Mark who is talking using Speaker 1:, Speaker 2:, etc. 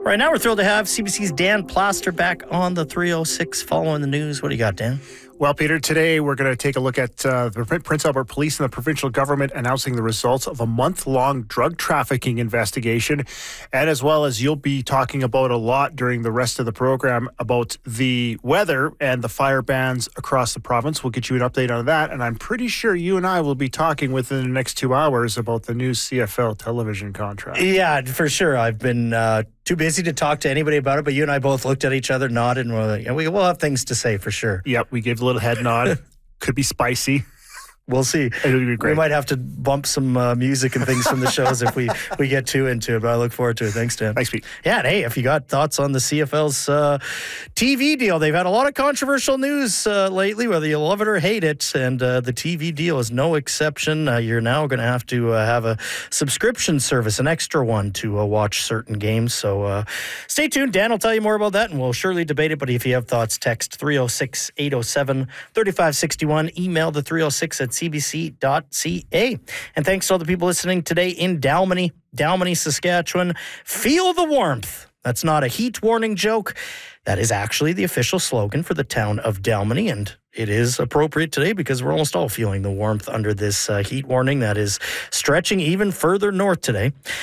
Speaker 1: Right now, we're thrilled to have CBC's Dan Plaster back on the 306 following the news. What do you got, Dan?
Speaker 2: Well, Peter, today we're going to take a look at the Prince Albert Police and the provincial government announcing the results of a month-long drug trafficking investigation. And as well as you'll be talking about a lot during the rest of the program about the weather and the fire bans across the province. We'll get you an update on that. And I'm pretty sure you and I will be talking within the next 2 hours about the new CFL television contract.
Speaker 1: Yeah, for sure. I've been too busy to talk to anybody about it, but you and I both looked at each other, nodded, and we'll have things to say for sure.
Speaker 2: Yep, we gave a little head nod. Could be spicy.
Speaker 1: We'll see.
Speaker 2: It'll be great.
Speaker 1: We might have to bump some music and things from the shows if we get too into it, but I look forward to it. Thanks, Dan.
Speaker 2: Thanks, Pete.
Speaker 1: Yeah, and hey, if you got thoughts on the CFL's TV deal, they've had a lot of controversial news lately, whether you love it or hate it, and the TV deal is no exception. You're now going to have a subscription service, an extra one, to watch certain games. So stay tuned. Dan will tell you more about that, and we'll surely debate it. But if you have thoughts, text 306-807-3561, email the 306 at cbc.ca. And thanks to all the people listening today in Dalmeny, Saskatchewan. Feel the warmth. That's not a heat warning joke. That is actually the official slogan for the town of Dalmeny, and it is appropriate today because we're almost all feeling the warmth under this heat warning that is stretching even further north today.